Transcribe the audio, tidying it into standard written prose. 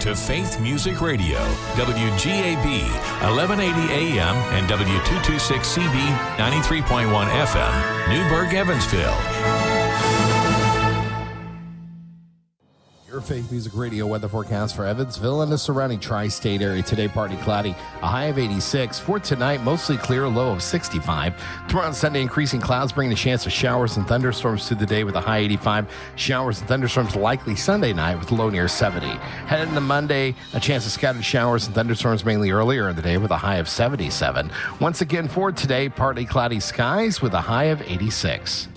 to Faith Music Radio, WGAB, 1180 AM and W226CB, 93.1 FM, Newburgh, Evansville. Your Faith Music Radio weather forecast for Evansville and the surrounding tri-state area. Today, partly cloudy, a high of 86. For tonight, mostly clear, low of 65. Tomorrow and Sunday, increasing clouds bringing a chance of showers and thunderstorms through the day with a high 85. Showers and thunderstorms likely Sunday night with a low near 70. Headed into Monday, a chance of scattered showers and thunderstorms mainly earlier in the day with a high of 77. Once again, for today, partly cloudy skies with a high of 86.